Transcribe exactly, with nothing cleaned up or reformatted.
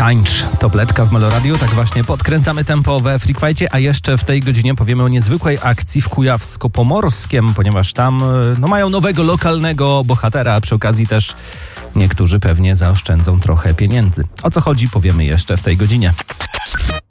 Tańcz, Topletka w Meloradiu. Tak właśnie podkręcamy tempo we Freak Fight'cie, a jeszcze w tej godzinie powiemy o niezwykłej akcji w Kujawsko-Pomorskiem, ponieważ tam no, mają nowego lokalnego bohatera, a przy okazji też niektórzy pewnie zaoszczędzą trochę pieniędzy. O co chodzi, powiemy jeszcze w tej godzinie.